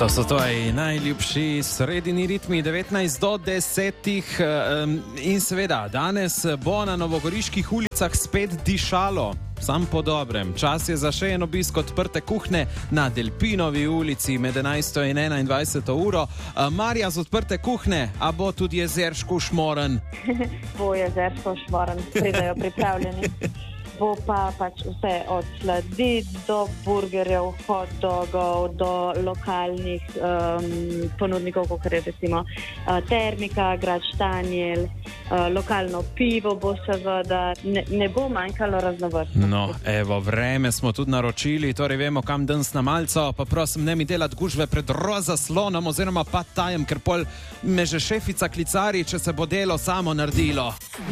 To so tvoji najljubši sredini ritmi 19 do 10. In seveda, danes bo na novogoriških ulicah spet dišalo. Sam po dobrem. Čas je za še en obisk odprte kuhne na Delpinovi ulici med 11. in 21. uro. Marja z odprte kuhne, a bo tudi Jezerško šmoren? Bo Jezerško šmoren, pridajo pripravljeni. Bo pa pač vse od sladic do burgerjev, hot dogov, do lokalnih ponudnikov, kot je recimo Termika, Grad Štanjel, lokalno pivo bo seveda, ne bo manjkalo raznovrstnosti. No, evo, vreme smo tudi naročili, torej vemo, kam danes na malco, pa prosim, ne mi delati gužve pred roza slonom oziroma pad tajem, ker pol me že šefica klicari, če se bo delo samo naredilo.